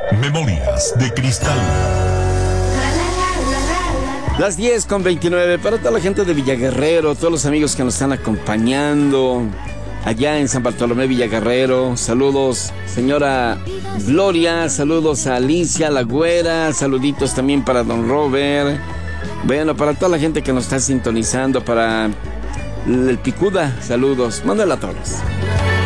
Memorias de Cristal. Las 10:29 para toda la gente de Villaguerrero, todos los amigos que nos están acompañando allá en San Bartolomé, Villaguerrero. Saludos, señora Gloria, saludos a Alicia, la güera, saluditos también para don Robert. Bueno, para toda la gente que nos está sintonizando, para el Picuda, saludos, mándala a todos.